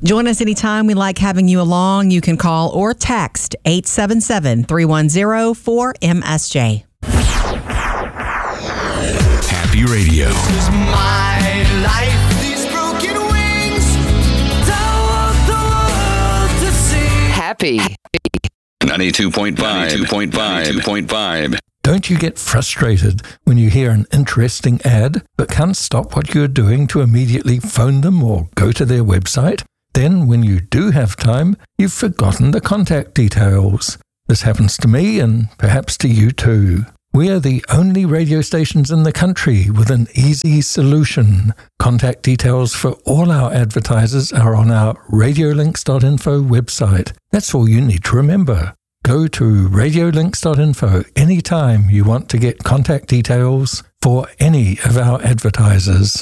Join us anytime. We like having you along. You can call or text 877-310-4MSJ. Happy Radio. This is my life. These broken wings. Don't want the world to see. Happy. 92.5. Don't you get frustrated when you hear an interesting ad but can't stop what you're doing to immediately phone them or go to their website? Then, when you do have time, you've forgotten the contact details. This happens to me and perhaps to you too. We are the only radio stations in the country with an easy solution. Contact details for all our advertisers are on our radiolinks.info website. That's all you need to remember. Go to radiolinks.info anytime you want to get contact details for any of our advertisers.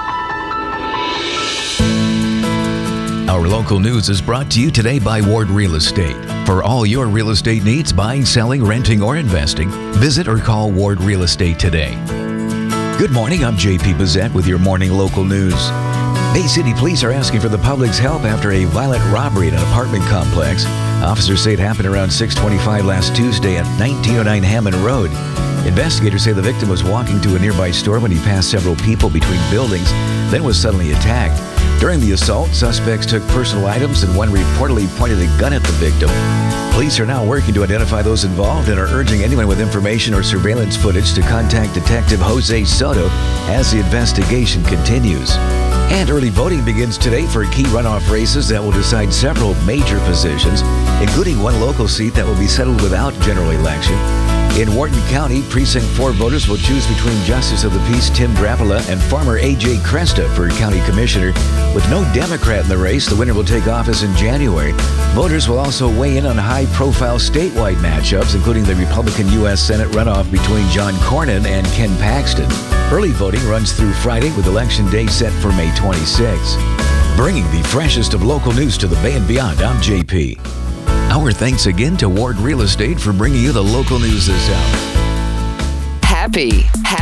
Our local news is brought to you today by Ward Real Estate. For all your real estate needs, buying, selling, renting, or investing, visit or call Ward Real Estate today. Good morning, I'm JP Bazette with your morning local news. Bay City Police are asking for the public's help after a violent robbery at an apartment complex. Officers say it happened around 6:25 last Tuesday at 1909 Hammond Road. Investigators say the victim was walking to a nearby store when he passed several people between buildings, then was suddenly attacked. During the assault, suspects took personal items and one reportedly pointed a gun at the victim. Police are now working to identify those involved and are urging anyone with information or surveillance footage to contact Detective Jose Soto as the investigation continues. And early voting begins today for key runoff races that will decide several major positions, including one local seat that will be settled without general election. In Wharton County, Precinct 4 voters will choose between Justice of the Peace Tim Drapala and Farmer A.J. Cresta for County Commissioner. With no Democrat in the race, the winner will take office in January. Voters will also weigh in on high-profile statewide matchups, including the Republican U.S. Senate runoff between John Cornyn and Ken Paxton. Early voting runs through Friday, with Election Day set for May 26. Bringing the freshest of local news to the Bay and beyond, I'm JP. Our thanks again to Ward Real Estate for bringing you the local news this hour. Happy.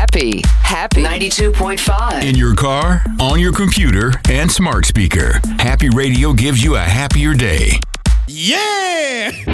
92.5. In your car, on your computer, and smart speaker. Happy Radio gives you a happier day. Yeah!